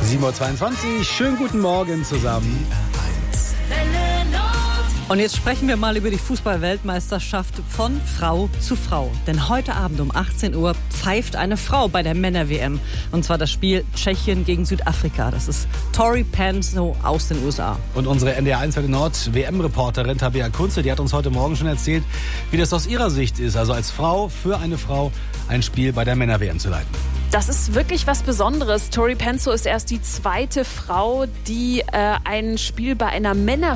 7:22 Uhr, schönen guten Morgen zusammen. Und jetzt sprechen wir mal über die Fußball-Weltmeisterschaft von Frau zu Frau. Denn heute Abend um 18 Uhr pfeift eine Frau bei der Männer-WM. Und zwar das Spiel Tschechien gegen Südafrika. Das ist Tori Penso aus den USA. Und unsere NDR1 Welle Nord WM-Reporterin Tabea Kunze, die hat uns heute Morgen schon erzählt, wie das aus ihrer Sicht ist, also als Frau für eine Frau ein Spiel bei der Männer-WM zu leiten. Das ist wirklich was Besonderes. Tori Penso ist erst die zweite Frau, die ein Spiel bei einer